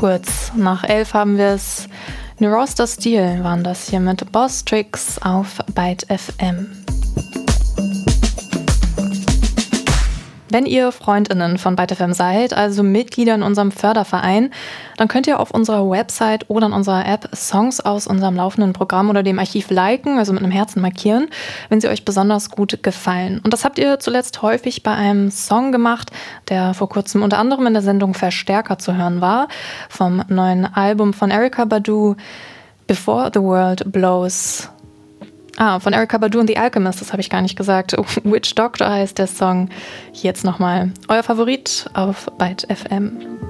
kurz nach 11 haben wir es. Neuroster Steel waren das hier mit Boss Tricks auf Byte FM. Wenn ihr FreundInnen von Byte FM seid, also Mitglieder in unserem Förderverein, dann könnt ihr auf unserer Website oder in unserer App Songs aus unserem laufenden Programm oder dem Archiv liken, also mit einem Herzen markieren, wenn sie euch besonders gut gefallen. Und das habt ihr zuletzt häufig bei einem Song gemacht, der vor kurzem unter anderem in der Sendung Verstärker zu hören war, vom neuen Album von Erykah Badu, Before the World Blows. Von Erykah Badu und The Alchemist, das habe ich gar nicht gesagt. Witch Doctor heißt der Song. Jetzt nochmal euer Favorit auf Byte FM.